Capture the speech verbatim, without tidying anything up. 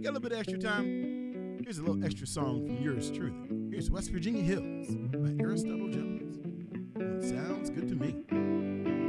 got a little bit of extra time. Here's a little extra song from yours truly. Here's West Virginia Hills by Aristotle Jones. Sounds good to me.